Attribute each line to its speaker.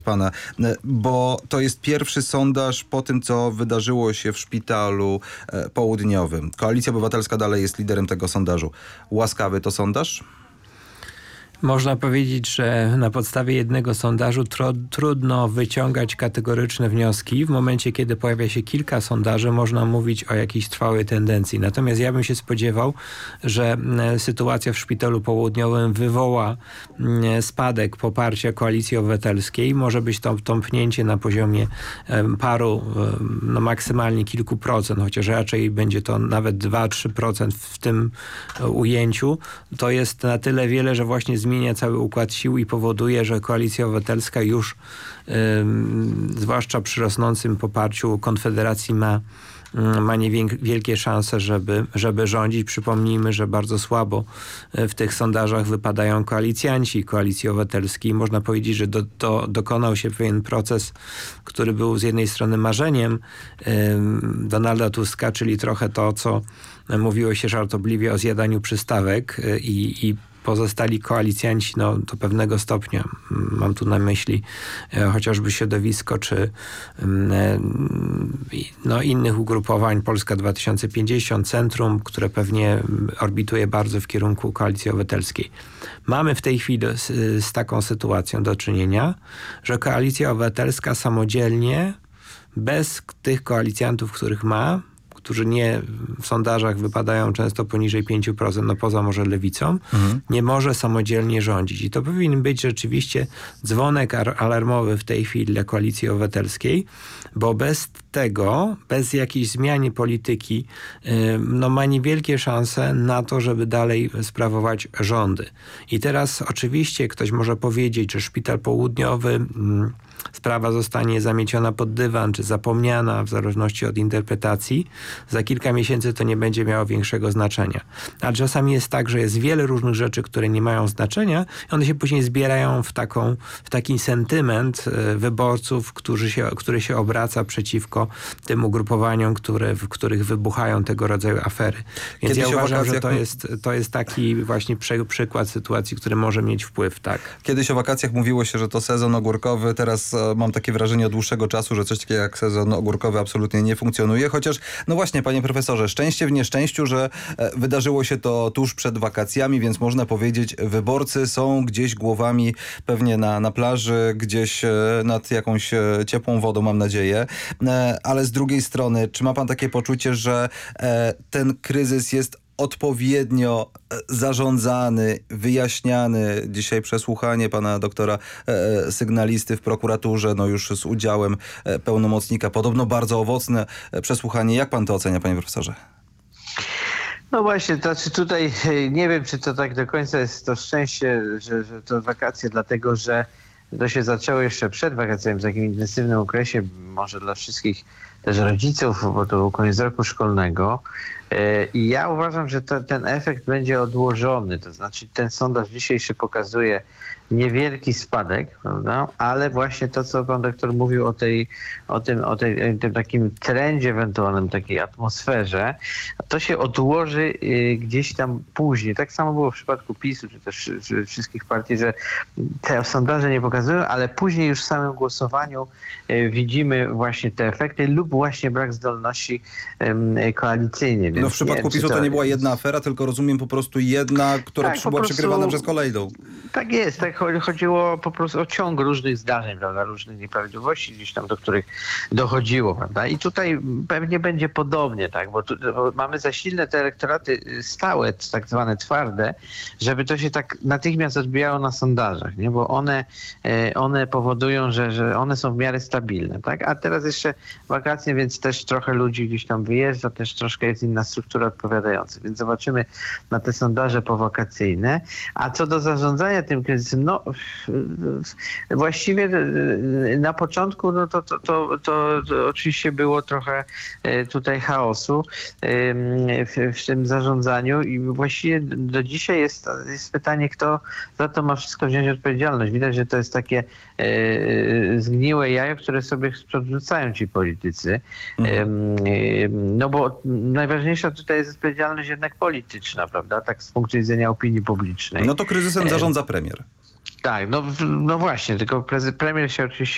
Speaker 1: pana, bo to jest pierwszy sondaż po tym, co wydarzyło się w Szpitalu Południowym. Koalicja Obywatelska dalej jest liderem tego sondażu. Łaskawy to sondaż?
Speaker 2: Można powiedzieć, że na podstawie jednego sondażu trudno wyciągać kategoryczne wnioski. W momencie, kiedy pojawia się kilka sondaży, można mówić o jakiejś trwałej tendencji. Natomiast ja bym się spodziewał, że sytuacja w Szpitalu Południowym wywoła spadek poparcia Koalicji Obywatelskiej. Może być to tąpnięcie na poziomie paru, no maksymalnie kilku procent, chociaż raczej będzie to nawet 2-3% w tym ujęciu. To jest na tyle wiele, że właśnie zmienia cały układ sił i powoduje, że Koalicja Obywatelska już, zwłaszcza przy rosnącym poparciu Konfederacji, ma niewielkie szanse, żeby rządzić. Przypomnijmy, że bardzo słabo w tych sondażach wypadają koalicjanci Koalicji Obywatelskiej. Można powiedzieć, że dokonał się pewien proces, który był z jednej strony marzeniem Donalda Tuska, czyli trochę to, co mówiło się żartobliwie o zjadaniu przystawek i pozostali koalicjanci do pewnego stopnia, mam tu na myśli chociażby środowisko czy innych ugrupowań, Polska 2050, Centrum, które pewnie orbituje bardzo w kierunku Koalicji Obywatelskiej. Mamy w tej chwili z taką sytuacją do czynienia, że Koalicja Obywatelska samodzielnie, bez tych koalicjantów, których ma, którzy nie w sondażach wypadają często poniżej 5%, poza może Lewicą, nie może samodzielnie rządzić. I to powinien być rzeczywiście dzwonek alarmowy w tej chwili dla Koalicji Obywatelskiej, bo bez tego, bez jakiejś zmiany polityki, ma niewielkie szanse na to, żeby dalej sprawować rządy. I teraz oczywiście ktoś może powiedzieć, że Szpital Południowy, sprawa zostanie zamieciona pod dywan, czy zapomniana, w zależności od interpretacji. Za kilka miesięcy to nie będzie miało większego znaczenia. Ale czasami jest tak, że jest wiele różnych rzeczy, które nie mają znaczenia i one się później zbierają w taki sentyment wyborców, który się obraca przeciwko tym ugrupowaniom, w których wybuchają tego rodzaju afery. Więc ja uważam, że to jest taki właśnie przykład sytuacji, który może mieć wpływ, tak.
Speaker 1: Kiedyś o wakacjach mówiło się, że to sezon ogórkowy, teraz mam takie wrażenie od dłuższego czasu, że coś takiego jak sezon ogórkowy absolutnie nie funkcjonuje, chociaż no właśnie, panie profesorze, szczęście w nieszczęściu, że wydarzyło się to tuż przed wakacjami, więc można powiedzieć, wyborcy są gdzieś głowami pewnie na plaży, gdzieś nad jakąś ciepłą wodą, mam nadzieję, ale z drugiej strony, czy ma pan takie poczucie, że ten kryzys jest odpowiednio zarządzany, wyjaśniany? Dzisiaj przesłuchanie pana doktora sygnalisty w prokuraturze, już z udziałem pełnomocnika. Podobno bardzo owocne przesłuchanie. Jak pan to ocenia, panie profesorze?
Speaker 3: No właśnie, to znaczy tutaj nie wiem, czy to tak do końca jest to szczęście, że to wakacje, dlatego że to się zaczęło jeszcze przed wakacjami, w takim intensywnym okresie, może dla wszystkich też rodziców, bo to był koniec roku szkolnego. I ja uważam, że ten efekt będzie odłożony. To znaczy ten sondaż dzisiejszy pokazuje niewielki spadek, prawda? Ale właśnie to, co pan doktor mówił tym takim trendzie ewentualnym, takiej atmosferze, to się odłoży gdzieś tam później. Tak samo było w przypadku PiS-u, czy też wszystkich partii, że te sondaże nie pokazują, ale później już w samym głosowaniu widzimy właśnie te efekty lub właśnie brak zdolności koalicyjnej.
Speaker 1: No w przypadku PiS-u to nie była jedna afera, tylko rozumiem po prostu jedna, która była przykrywana przez kolejną.
Speaker 3: Tak jest, tak chodziło po prostu o ciąg różnych zdarzeń, prawda, różnych nieprawidłowości gdzieś tam, do których dochodziło, prawda. I tutaj pewnie będzie podobnie, tak, bo mamy za silne te elektoraty stałe, tak zwane twarde, żeby to się tak natychmiast odbijało na sondażach, nie, bo one powodują, że one są w miarę stabilne, tak, a teraz jeszcze wakacje, więc też trochę ludzi gdzieś tam wyjeżdża, też troszkę jest inna struktura odpowiadająca, więc zobaczymy na te sondaże powakacyjne. A co do zarządzania tym kryzysem, właściwie na początku to oczywiście było trochę tutaj chaosu w tym zarządzaniu i właściwie do dzisiaj jest pytanie, kto za to ma wszystko wziąć odpowiedzialność. Widać, że to jest takie zgniłe jajo, które sobie podrzucają ci politycy. No bo najważniejsza tutaj jest odpowiedzialność jednak polityczna, prawda? Tak z punktu widzenia opinii publicznej.
Speaker 1: No to kryzysem zarządza premier.
Speaker 3: Tak, no właśnie, tylko premier się oczywiście